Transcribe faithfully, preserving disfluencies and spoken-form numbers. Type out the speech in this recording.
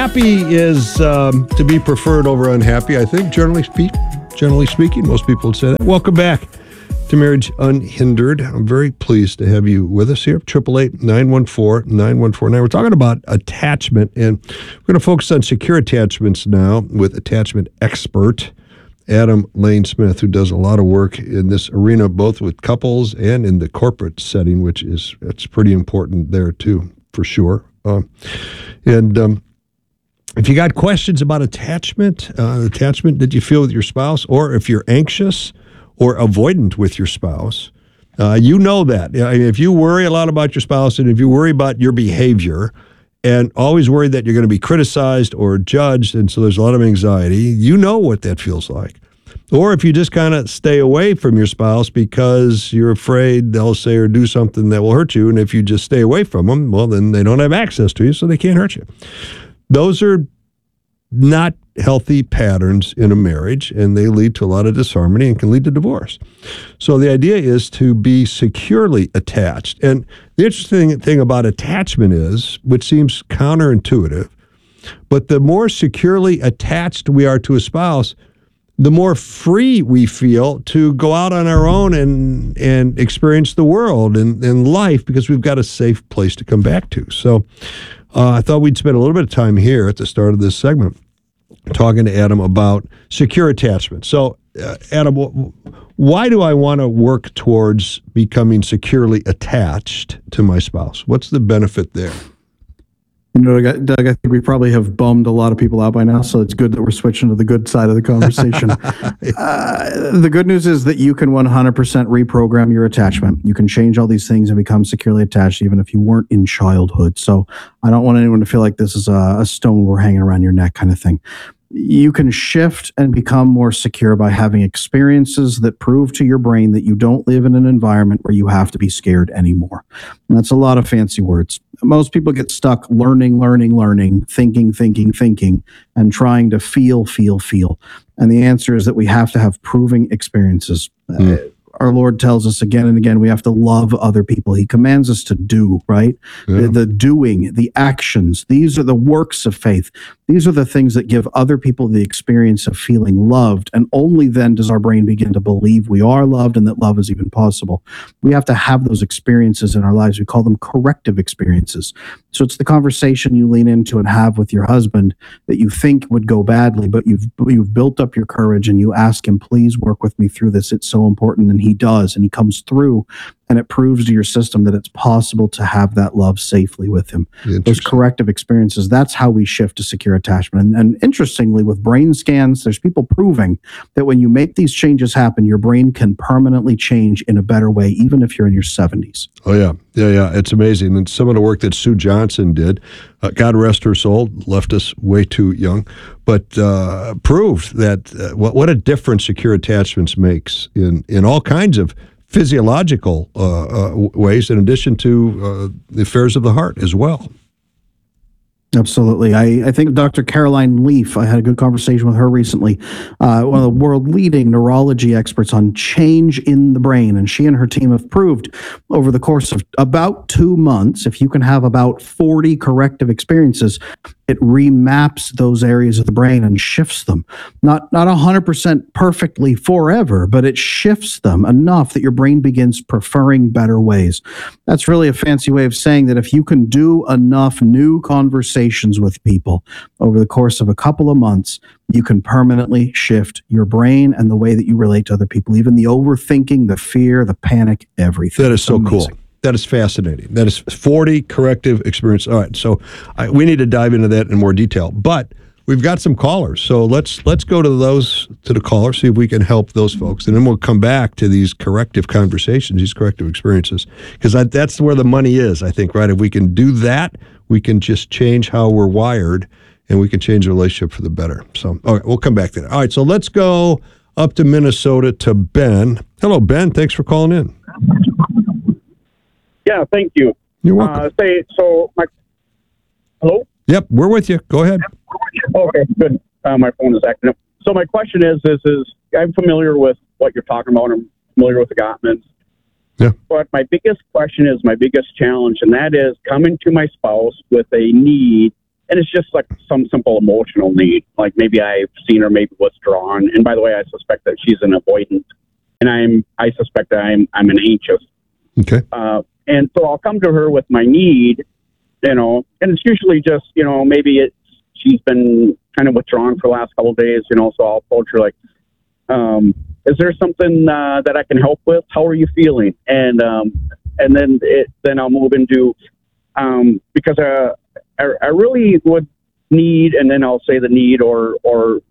Happy is um, to be preferred over unhappy, I think, generally, spe- generally speaking. Most people would say that. Welcome back to Marriage Unhindered. I'm very pleased to have you with us here. eight eight eight, nine one four, nine one four nine. We're talking about attachment, and we're going to focus on secure attachments now with attachment expert Adam Lane Smith, who does a lot of work in this arena, both with couples and in the corporate setting, which is it's pretty important there too, for sure. Uh, and um, if you got questions about attachment, uh, attachment that you feel with your spouse, or if you're anxious or avoidant with your spouse, uh, you know that. If you worry a lot about your spouse and if you worry about your behavior and always worry that you're going to be criticized or judged, and so there's a lot of anxiety, you know what that feels like. Or if you just kind of stay away from your spouse because you're afraid they'll say or do something that will hurt you, and if you just stay away from them, well, then they don't have access to you, so they can't hurt you. Those are not healthy patterns in a marriage, and they lead to a lot of disharmony and can lead to divorce. So the idea is to be securely attached. And the interesting thing about attachment is, which seems counterintuitive, but the more securely attached we are to a spouse, the more free we feel to go out on our own and and experience the world and, and life, because we've got a safe place to come back to. So uh, I thought we'd spend a little bit of time here at the start of this segment talking to Adam about secure attachment. So, uh, Adam, why do I want to work towards becoming securely attached to my spouse? What's the benefit there? You know, Doug, I think we probably have bummed a lot of people out by now, so it's good that we're switching to the good side of the conversation. uh, the good news is that you can one hundred percent reprogram your attachment. You can change all these things and become securely attached even if you weren't in childhood. So I don't want anyone to feel like this is a, a stone we're hanging around your neck kind of thing. You can shift and become more secure by having experiences that prove to your brain that you don't live in an environment where you have to be scared anymore. And that's a lot of fancy words. Most people get stuck learning, learning, learning, thinking, thinking, thinking, and trying to feel, feel, feel. And the answer is that we have to have proving experiences. Mm. Uh, Our Lord tells us again and again, we have to love other people. He commands us to do, right? Yeah. The, the doing, the actions, these are the works of faith. These are the things that give other people the experience of feeling loved. And only then does our brain begin to believe we are loved and that love is even possible. We have to have those experiences in our lives. We call them corrective experiences. So it's the conversation you lean into and have with your husband that you think would go badly, but you've you've built up your courage and you ask him, please work with me through this. It's so important. And he does, and he comes through, and it proves to your system that it's possible to have that love safely with him. Those corrective experiences, that's how we shift to secure attachment. And, and interestingly, with brain scans, there's people proving that when you make these changes happen, your brain can permanently change in a better way, even if you're in your seventies. Oh, yeah. Yeah, yeah. It's amazing. And some of the work that Sue Johnson did, uh, God rest her soul, left us way too young, but uh, proved that uh, what, what a difference secure attachments makes in, in all kinds of physiological uh, uh, ways, in addition to uh, the affairs of the heart as well. Absolutely. I, I think Doctor Caroline Leaf, I had a good conversation with her recently, uh, one of the world-leading neurology experts on change in the brain, and she and her team have proved over the course of about two months, if you can have about forty corrective experiences, it remaps those areas of the brain and shifts them. Not not one hundred percent perfectly forever, but it shifts them enough that your brain begins preferring better ways. That's really a fancy way of saying that if you can do enough new conversations with people over the course of a couple of months, you can permanently shift your brain and the way that you relate to other people, even the overthinking, the fear, the panic, everything. That is so cool. That is fascinating. That is forty corrective experiences. All right, so I, we need to dive into that in more detail. But we've got some callers, so let's let's go to those to the callers, see if we can help those folks, and then we'll come back to these corrective conversations, these corrective experiences, because that's where the money is. I think, right? If we can do that, we can just change how we're wired, and we can change the relationship for the better. So, all right, we'll come back to that. All right, so let's go up to Minnesota to Ben. Hello, Ben. Thanks for calling in. Yeah, thank you. You're welcome. Uh, say, so, my, hello? Yep, we're with you. Go ahead. Okay, good. Uh, my phone is acting up. So my question is, is, is I'm familiar with what you're talking about. I'm familiar with the Gottmans. Yeah. But my biggest question is, my biggest challenge, and that is coming to my spouse with a need and it's just like some simple emotional need. Like maybe I've seen her maybe withdrawn. And by the way, I suspect that she's an avoidant, and I'm I suspect that I'm I'm an anxious. Okay. Uh, and so I'll come to her with my need, you know, and it's usually just, you know, maybe it's she's been kind of withdrawn for the last couple of days, you know. So I'll approach her like, um, "Is there something uh, that I can help with? How are you feeling?" And um, and then it then I'll move into um, because uh, I I really would need, and then I'll say the need or or